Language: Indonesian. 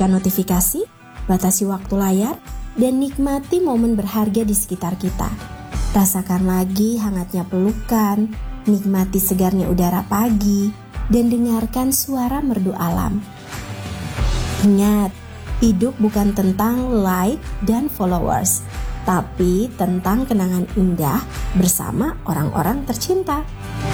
matikan notifikasi, batasi waktu layar, dan nikmati momen berharga di sekitar kita. Rasakan lagi hangatnya pelukan, nikmati segarnya udara pagi, dan dengarkan suara merdu alam. Ingat, hidup bukan tentang like dan followers, tapi tentang kenangan indah bersama orang-orang tercinta.